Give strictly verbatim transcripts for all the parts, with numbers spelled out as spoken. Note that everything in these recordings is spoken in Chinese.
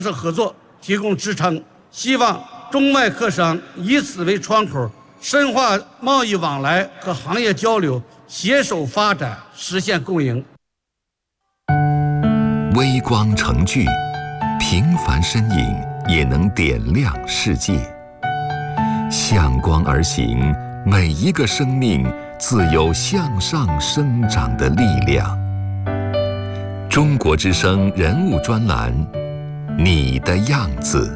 合作提供支撑，希望中外客商以此为窗口，深化贸易往来和行业交流，携手发展，实现共赢。 微光成炬，平凡身影也能点亮世界。向光而行，每一个生命自有向上生长的力量。中国之声人物专栏，你的样子。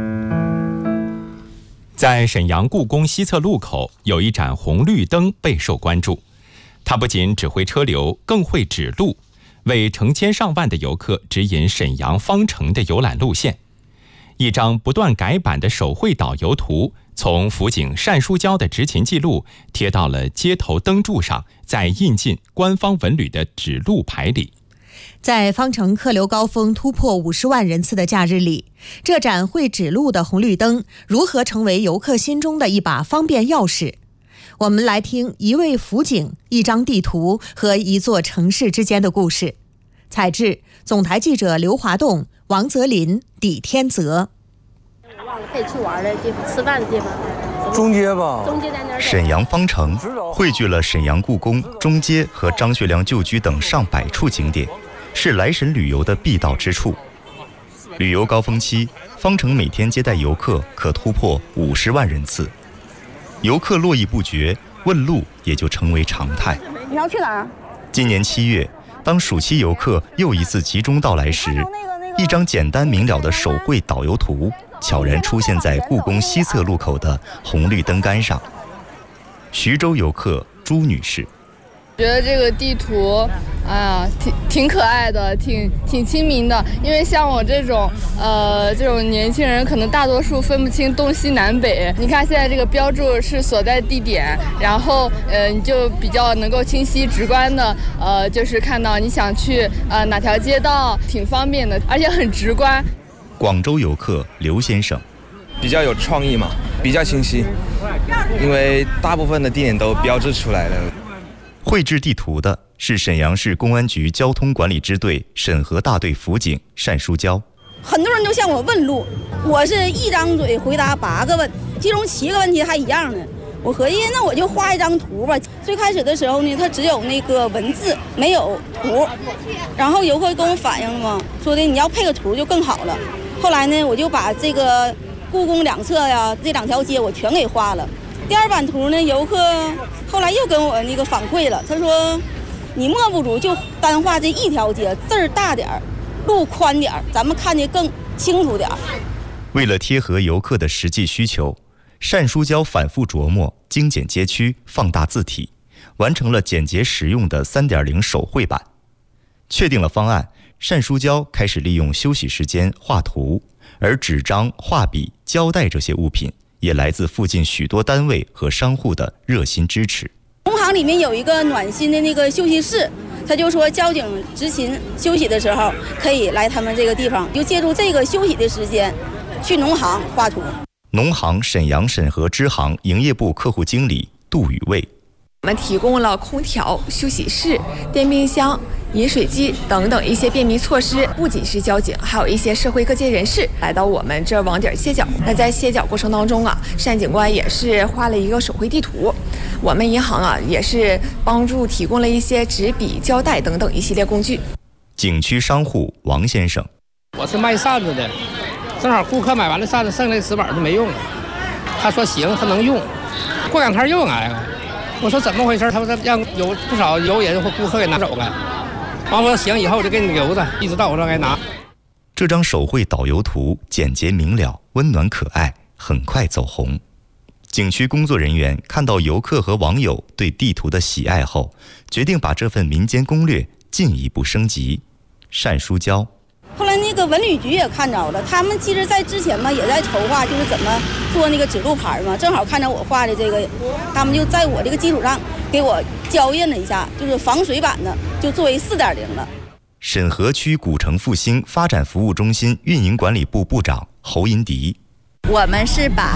在沈阳故宫西侧路口有一盏红绿灯备受关注，它不仅指挥车流，更会指路，为成千上万的游客指引沈阳方城的游览路线。一张不断改版的手绘导游图，从辅警单书娇的执勤记录贴到了街头灯柱上，再印进官方文旅的指路牌里。 在方城客流高峰突破五十万人次的假日里，这盏会指路的红绿灯如何成为游客心中的一把方便钥匙？我们来听一位辅警、一张地图和一座城市之间的故事。采制总台记者刘华栋、王泽林、李天泽。 忘了可以去玩的地方、吃饭的地方。 中街吧， 中街在那儿。 沈阳方城汇聚了沈阳故宫、中街和张学良旧居等上百处景点，是来沈旅游的必到之处。旅游高峰期，方城每天接待游客可突破五十万人次，游客络绎不绝，问路也就成为常态。 你要去哪儿？ 今年七月，当暑期游客又一次集中到来时，一张简单明了的手绘导游图悄然出现在故宫西侧路口的红绿灯杆上。徐州游客朱女士觉得这个地图，哎呀，挺挺可爱的，挺挺亲民的。因为像我这种，呃，这种年轻人，可能大多数分不清东西南北。你看现在这个标注是所在地点，然后呃，你就比较能够清晰直观的，呃，就是看到你想去呃哪条街道，挺方便的，而且很直观。 广州游客刘先生， 比较有创意嘛，比较清晰，因为大部分的地点都标志出来了。 绘制地图的是沈阳市公安局交通管理支队审核大队辅警单书娇。 很多人都向我问路，我是一张嘴回答八个问，其中七个问题还一样呢。我合计那我就画一张图吧。最开始的时候呢，它只有那个文字，没有图。然后游客跟我反映了嘛，说的你要配个图就更好了。后来呢，我就把这个故宫两侧呀，这两条街我全给画了。第二版图呢，游客后来又跟我那个反馈了，他说你莫不如就单画这一条街，字儿大点儿，路宽点儿，咱们看得更清楚点儿。 为了贴合游客的实际需求，单书娇反复琢磨，精简街区，放大字体，完成了简洁实用的 三点零 手绘版。确定了方案，单书娇开始利用休息时间画图，而纸张、画笔、胶带这些物品也来自附近许多单位和商户的热心支持。 农行里面有一个暖心的那个休息室，他就说交警执勤休息的时候可以来他们这个地方，就借助这个休息的时间去农行画图。 农行沈阳沈河支行营业部客户经理杜宇卫， 我们提供了空调、休息室、电冰箱、饮水机等等一些便民措施，不仅是交警，还有一些社会各界人士来到我们这网点歇脚。那在歇脚过程当中啊，单警官也是画了一个手绘地图。我们银行啊也是帮助提供了一些纸笔、胶带等等一系列工具。 景区商户王先生， 我是卖扇子的，正好顾客买完了扇子，剩下的石板就没用了。他说行，他能用，过两天又来了。我说怎么回事？他说让有不少游人或顾客给拿走了。完我说行，以后我就给你留着，一直到我这来拿。 这张手绘导游图简洁明了、温暖可爱，很快走红。景区工作人员看到游客和网友对地图的喜爱后，决定把这份民间攻略进一步升级。单书娇， 后来那个文旅局也看着了，他们其实在之前嘛也在筹划，就是怎么做那个指路牌嘛，正好看着我画的这个，他们就在我这个基础上给我校印了一下，就是防水版的，就作为 四点零 了。 沈河区古城复兴发展服务中心运营管理部部长侯银迪， 我们是把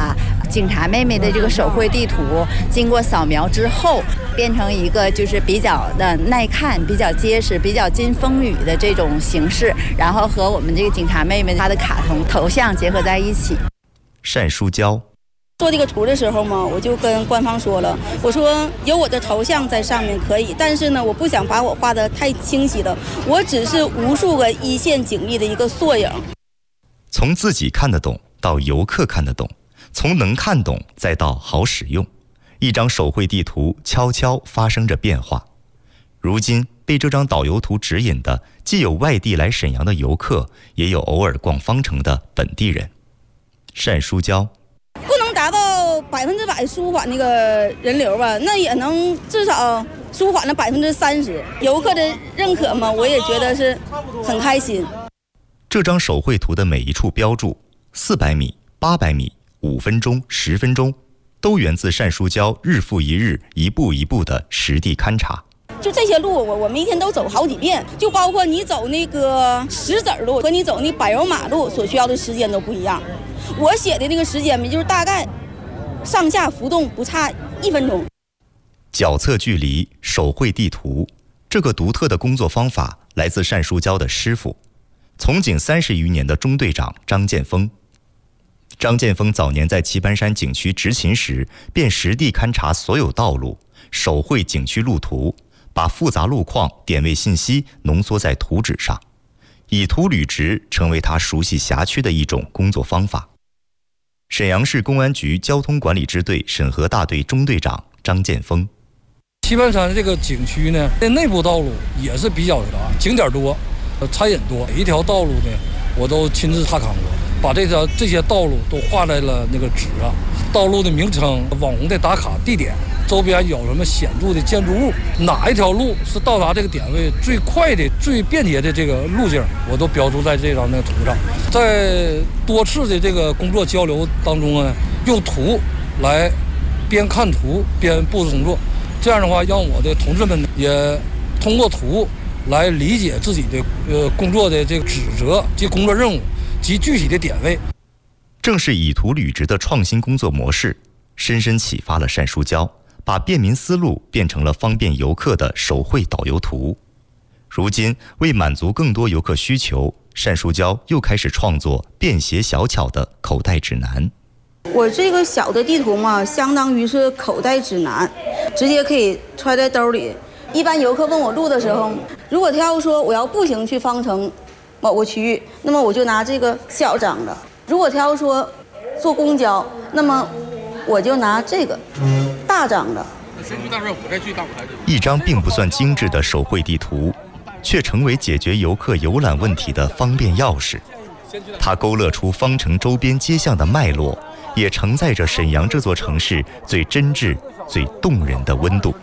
警察妹妹的这个手绘地图经过扫描之后，变成一个就是比较的耐看、比较结实、比较经风雨的这种形式，然后和我们这个警察妹妹她的卡通头像结合在一起。 单书娇做这个图的时候嘛，我就跟官方说了，我说有我的头像在上面可以，但是呢，我不想把我画得太清晰了，我只是无数个一线警力的一个缩影。 从自己看得懂到游客看得懂，从能看懂再到好使用，一张手绘地图悄悄发生着变化。如今被这张导游图指引的，既有外地来沈阳的游客，也有偶尔逛方城的本地人。单书娇不能达到百分之百舒缓那个人流吧，那也能至少舒缓了百分之三十。游客的认可嘛，我也觉得是很开心。 这张手绘图的每一处标注，四百米、八百米、五分钟、十分钟，都源自单书娇日复一日、一步一步的实地勘察。 就这些路，我我们一天都走好几遍，就包括你走那个石子路和你走那柏油马路所需要的时间都不一样。我写的那个时间就是大概上下浮动不差一分钟。 脚测距离、手绘地图，这个独特的工作方法来自单书娇的师傅，从警三十余年的中队长张建峰。张建峰早年在棋盘山景区执勤时，便实地勘察所有道路，手绘景区路图，把复杂路况、点位信息浓缩在图纸上，以图履职成为他熟悉辖区的一种工作方法。沈阳市公安局交通管理支队审核大队中队长张建峰。 棋盘山这个景区呢，内部道路也是比较啥，景点多，餐饮多，每一条道路呢，我都亲自踏勘过，把这条这些道路都画在了那个纸上，道路的名称、网红的打卡地点，周边有什么显著的建筑物，哪一条路是到达这个点位最快的、最便捷的这个路径，我都标注在这张那个图上。在多次的这个工作交流当中呢，用图来边看图边布置工作，这样的话，让我的同志们也通过图来理解自己的呃工作的这个职责及工作任务及具体的点位。 正是以图履职的创新工作模式，深深启发了单书娇，把便民思路变成了方便游客的手绘导游图。如今，为满足更多游客需求，单书娇又开始创作便携小巧的口袋指南。 我这个小的地图嘛，相当于是口袋指南，直接可以揣在兜里。一般游客问我路的时候，如果他要说我要步行去方城某个区域，那么我就拿这个小张的；如果他要说坐公交，那么我就拿这个大张的。 一张并不算精致的手绘地图，却成为解决游客游览问题的方便钥匙。它勾勒出方城周边街巷的脉络，也承载着沈阳这座城市最真挚、最动人的温度。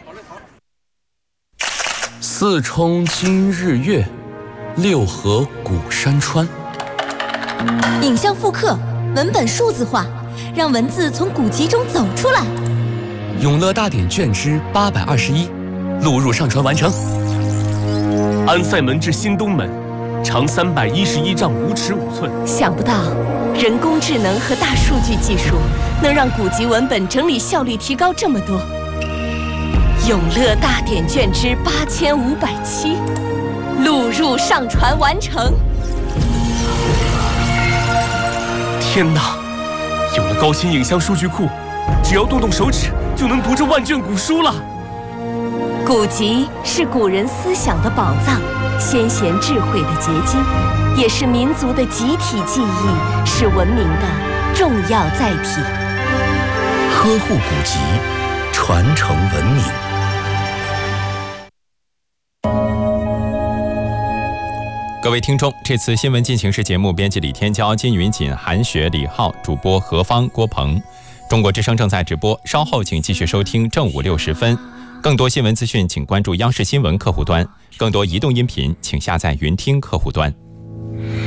四冲今日月，六合古山川。 影像复刻，文本数字化，让文字从古籍中走出来。 永乐大典卷之八百二十一，录入上传完成。安塞门至新东门，长三百一十一丈五尺五寸。 想不到，人工智能和大数据技术能让古籍文本整理效率提高这么多。永乐大典卷之八千五百七，录入上传完成。 天哪！有了高新影像数据库，只要动动手指就能读这万卷古书了。 古籍是古人思想的宝藏，先贤智慧的结晶，也是民族的集体记忆，是文明的重要载体。 呵护古籍，传承文明。 各位听众，这次新闻进行时节目编辑李天骄、金云锦、韩雪、李浩，主播何方、郭鹏。中国之声正在直播，稍后请继续收听正午六时分。更多新闻资讯，请关注央视新闻客户端；更多移动音频，请下载云听客户端。